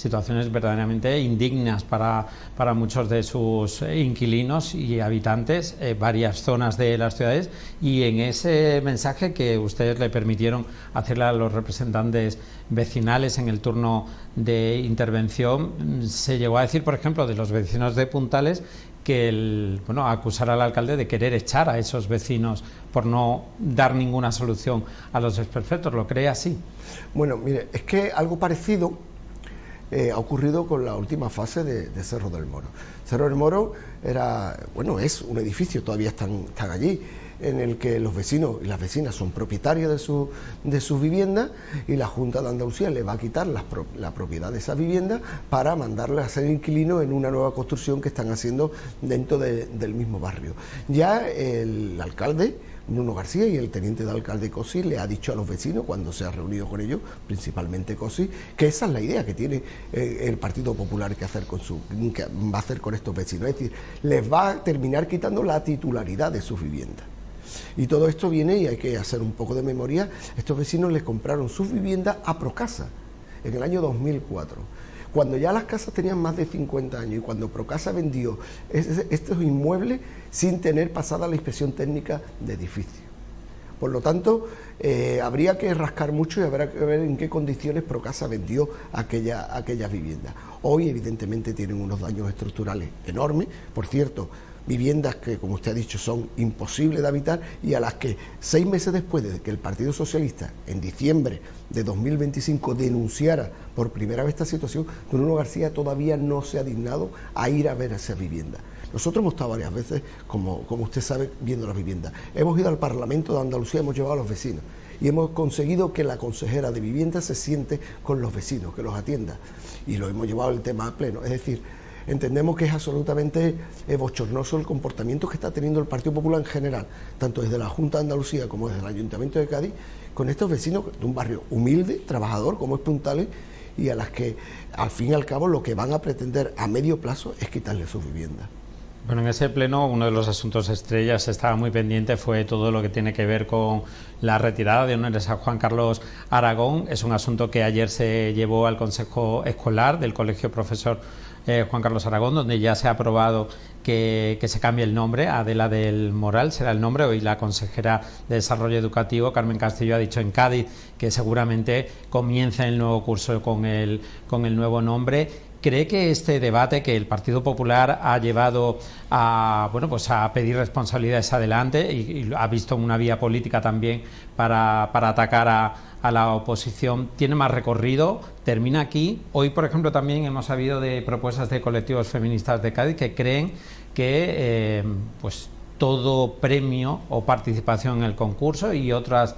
situaciones verdaderamente indignas para muchos de sus inquilinos y habitantes, varias zonas de las ciudades, y en ese mensaje que ustedes le permitieron hacerle a los representantes vecinales en el turno de intervención, se llegó a decir, por ejemplo, de los vecinos de Puntales, que acusar al alcalde de querer echar a esos vecinos por no dar ninguna solución a los desperfectos. ¿Lo cree así? Bueno, mire, es que algo parecido ha ocurrido con la última fase de Cerro del Moro. Cerro del Moro es un edificio, todavía están allí, en el que los vecinos y las vecinas son propietarios de sus viviendas, y la Junta de Andalucía le va a quitar la propiedad de esas viviendas para mandarles a ser inquilinos en una nueva construcción que están haciendo dentro del mismo barrio. Ya el alcalde Bruno García y el teniente de alcalde Cosi le ha dicho a los vecinos, cuando se ha reunido con ellos, principalmente Cosi, que esa es la idea que tiene el Partido Popular que va a hacer con estos vecinos, es decir, les va a terminar quitando la titularidad de sus viviendas. Y todo esto viene, y hay que hacer un poco de memoria, estos vecinos les compraron sus viviendas a Procasa en el año 2004, cuando ya las casas tenían más de 50 años, y cuando Procasa vendió estos inmuebles sin tener pasada la inspección técnica de edificio. Por lo tanto, habría que rascar mucho y habrá que ver en qué condiciones Procasa vendió aquellas viviendas. Hoy, evidentemente, tienen unos daños estructurales enormes. Por cierto, viviendas que, como usted ha dicho, son imposibles de habitar, y a las que 6 meses después de que el Partido Socialista, en diciembre de 2025, denunciara por primera vez esta situación, Bruno García todavía no se ha dignado a ir a ver esas viviendas. Nosotros hemos estado varias veces, como usted sabe, viendo las viviendas. Hemos ido al Parlamento de Andalucía, hemos llevado a los vecinos, y hemos conseguido que la consejera de vivienda se siente con los vecinos, que los atienda, y lo hemos llevado el tema a pleno. Es decir, entendemos que es absolutamente bochornoso el comportamiento que está teniendo el Partido Popular en general, tanto desde la Junta de Andalucía como desde el Ayuntamiento de Cádiz, con estos vecinos de un barrio humilde, trabajador como es Puntales, y a las que al fin y al cabo lo que van a pretender a medio plazo es quitarle sus viviendas. Bueno, en ese pleno uno de los asuntos estrellas estaba muy pendiente, fue todo lo que tiene que ver con la retirada de honores a Juan Carlos Aragón. Es un asunto que ayer se llevó al Consejo Escolar del Colegio Profesor Juan Carlos Aragón, donde ya se ha aprobado que se cambie el nombre. Adela del Moral será el nombre. Hoy la consejera de Desarrollo Educativo, Carmen Castillo, ha dicho en Cádiz que seguramente comienza el nuevo curso con el nuevo nombre. ¿Cree que este debate que el Partido Popular ha llevado a pedir responsabilidades adelante y ha visto una vía política también para atacar a la oposición, tiene más recorrido? ¿Termina aquí? Hoy, por ejemplo, también hemos sabido de propuestas de colectivos feministas de Cádiz que creen que todo premio o participación en el concurso y otras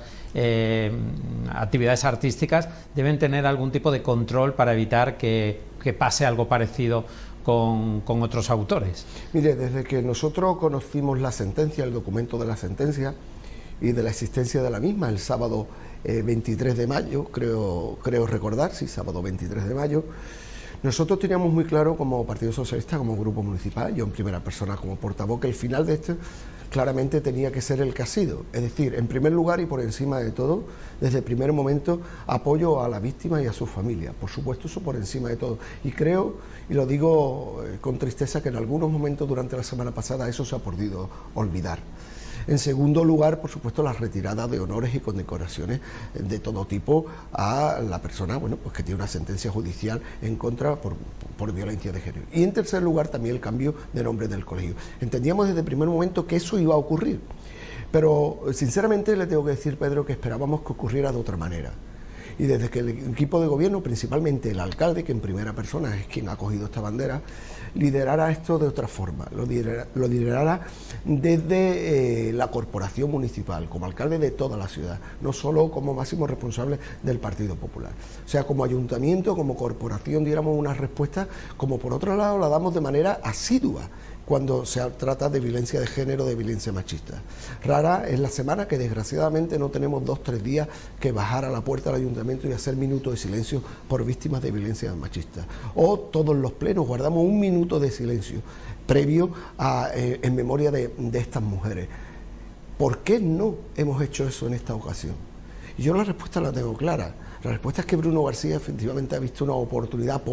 actividades artísticas deben tener algún tipo de control para evitar que pase algo parecido con otros autores. Mire, desde que nosotros conocimos la sentencia, el documento de la sentencia y de la existencia de la misma, el sábado 23 de mayo, creo recordar, sí, sábado 23 de mayo, nosotros teníamos muy claro como Partido Socialista, como grupo municipal, yo en primera persona como portavoz, que el final de esto claramente tenía que ser el que ha sido. Es decir, en primer lugar y por encima de todo, desde el primer momento, apoyo a la víctima y a su familia. Por supuesto, eso por encima de todo. Y creo, y lo digo con tristeza, que en algunos momentos durante la semana pasada eso se ha podido olvidar. En segundo lugar, por supuesto, la retirada de honores y condecoraciones de todo tipo a la persona, que tiene una sentencia judicial en contra por violencia de género. Y en tercer lugar, también el cambio de nombre del colegio. Entendíamos desde el primer momento que eso iba a ocurrir, pero sinceramente le tengo que decir, Pedro, que esperábamos que ocurriera de otra manera. Y desde que el equipo de gobierno, principalmente el alcalde, que en primera persona es quien ha cogido esta bandera, liderara esto de otra forma, lo liderara desde la corporación municipal, como alcalde de toda la ciudad, no solo como máximo responsable del Partido Popular. O sea, como ayuntamiento, como corporación, diéramos una respuesta, como por otro lado la damos de manera asidua cuando se trata de violencia de género, de violencia machista. Rara es la semana que desgraciadamente no tenemos 2 o 3 días que bajar a la puerta del ayuntamiento y hacer minutos de silencio por víctimas de violencia machista. O todos los plenos guardamos 1 minuto de silencio previo en memoria de estas mujeres. ¿Por qué no hemos hecho eso en esta ocasión? Y yo la respuesta la tengo clara. La respuesta es que Bruno García efectivamente ha visto una oportunidad